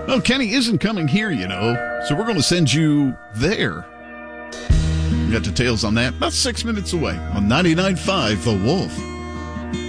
Well, Kenny isn't coming here, so we're going to send you there. We got details on that about 6 minutes away on 99.5 The Wolf.